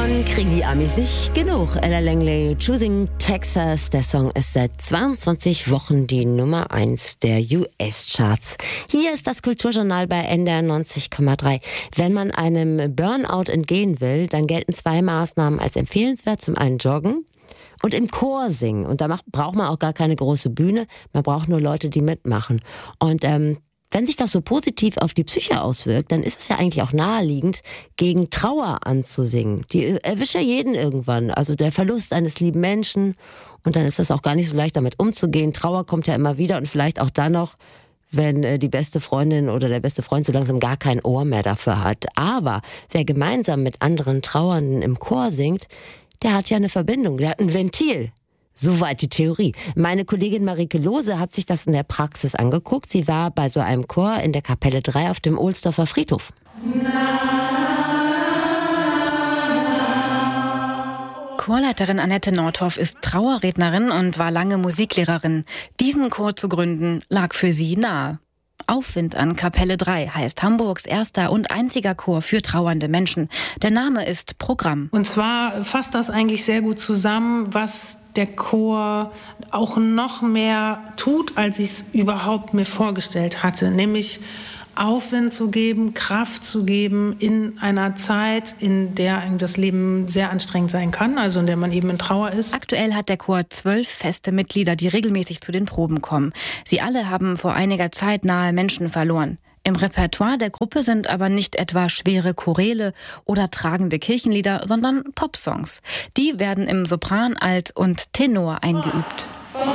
Davon kriegen die Amis nicht genug. Ella Langley, Choosing Texas. Der Song ist seit 22 Wochen die Nummer 1 der US-Charts. Hier ist das Kulturjournal bei NDR 90,3. Wenn man einem Burnout entgehen will, dann gelten 2 Maßnahmen als empfehlenswert. Zum einen joggen und im Chor singen. Und da braucht man auch gar keine große Bühne. Man braucht nur Leute, die mitmachen. Und wenn sich das so positiv auf die Psyche auswirkt, dann ist es ja eigentlich auch naheliegend, gegen Trauer anzusingen. Die erwischt ja jeden irgendwann. Also der Verlust eines lieben Menschen. Und dann ist das auch gar nicht so leicht, damit umzugehen. Trauer kommt ja immer wieder und vielleicht auch dann noch, wenn die beste Freundin oder der beste Freund so langsam gar kein Ohr mehr dafür hat. Aber wer gemeinsam mit anderen Trauernden im Chor singt, der hat ja eine Verbindung, der hat ein Ventil. Soweit die Theorie. Meine Kollegin Marike Lohse hat sich das in der Praxis angeguckt. Sie war bei so einem Chor in der Kapelle 3 auf dem Ohlsdorfer Friedhof. Chorleiterin Annette Nordhoff ist Trauerrednerin und war lange Musiklehrerin. Diesen Chor zu gründen, lag für sie nahe. Aufwind an Kapelle 3 heißt Hamburgs erster und einziger Chor für trauernde Menschen. Der Name ist Programm. Und zwar fasst das eigentlich sehr gut zusammen, was der Chor auch noch mehr tut, als ich es überhaupt mir vorgestellt hatte. Nämlich Aufwind zu geben, Kraft zu geben in einer Zeit, in der das Leben sehr anstrengend sein kann, also in der man eben in Trauer ist. Aktuell hat der Chor 12 feste Mitglieder, die regelmäßig zu den Proben kommen. Sie alle haben vor einiger Zeit nahe Menschen verloren. Im Repertoire der Gruppe sind aber nicht etwa schwere Choräle oder tragende Kirchenlieder, sondern Popsongs. Die werden im Sopran, Alt und Tenor eingeübt.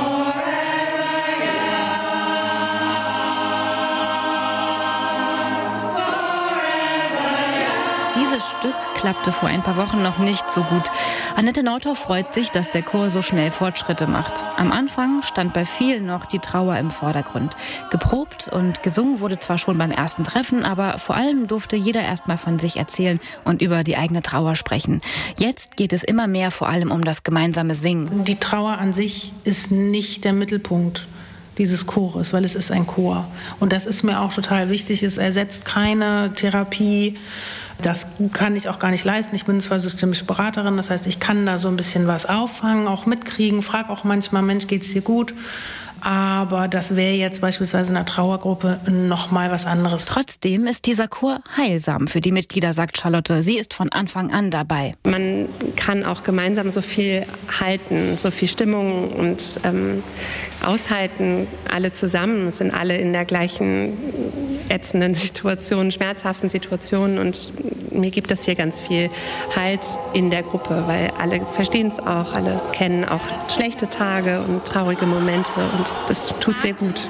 Dieses Stück klappte vor ein paar Wochen noch nicht so gut. Annette Nordhoff freut sich, dass der Chor so schnell Fortschritte macht. Am Anfang stand bei vielen noch die Trauer im Vordergrund. Geprobt und gesungen wurde zwar schon beim ersten Treffen, aber vor allem durfte jeder erst mal von sich erzählen und über die eigene Trauer sprechen. Jetzt geht es immer mehr vor allem um das gemeinsame Singen. Die Trauer an sich ist nicht der Mittelpunkt dieses Chores, weil es ist ein Chor. Und das ist mir auch total wichtig. Es ersetzt keine Therapie. Das kann ich auch gar nicht leisten. Ich bin zwar systemische Beraterin, das heißt, ich kann da so ein bisschen was auffangen, auch mitkriegen, frage auch manchmal, Mensch, geht's dir gut? Aber das wäre jetzt beispielsweise in einer Trauergruppe noch mal was anderes. Trotzdem ist dieser Chor heilsam für die Mitglieder, sagt Charlotte. Sie ist von Anfang an dabei. Man kann auch gemeinsam so viel halten, so viel Stimmung und aushalten, alle zusammen. Es sind alle in der gleichen ätzenden Situation, schmerzhaften Situationen und mir gibt es hier ganz viel Halt in der Gruppe, weil alle verstehen es auch, alle kennen auch schlechte Tage und traurige Momente und das tut sehr gut.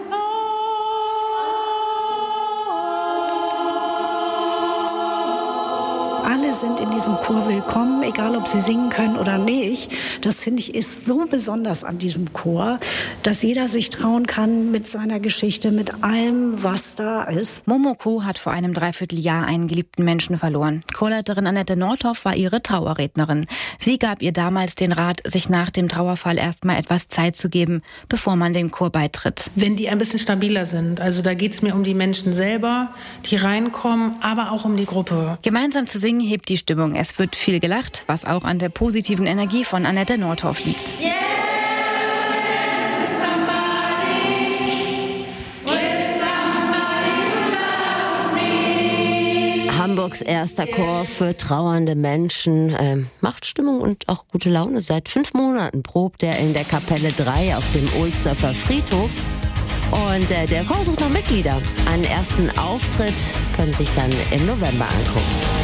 Alle sind in diesem Chor willkommen, egal ob sie singen können oder nicht. Das finde ich ist so besonders an diesem Chor, dass jeder sich trauen kann mit seiner Geschichte, mit allem, was da ist. Momoko hat vor einem Dreivierteljahr einen geliebten Menschen verloren. Chorleiterin Annette Nordhoff war ihre Trauerrednerin. Sie gab ihr damals den Rat, sich nach dem Trauerfall erstmal etwas Zeit zu geben, bevor man dem Chor beitritt. Wenn die ein bisschen stabiler sind, also da geht es mir um die Menschen selber, die reinkommen, aber auch um die Gruppe. Gemeinsam zu singen hebt die Stimmung. Es wird viel gelacht, was auch an der positiven Energie von Annette Nordhoff liegt. Hamburgs erster Chor für trauernde Menschen. Macht Stimmung und auch gute Laune. Seit 5 Monaten probt er in der Kapelle 3 auf dem Ohlsdorfer Friedhof. Und der Chor sucht noch Mitglieder. Einen ersten Auftritt können sich dann im November angucken.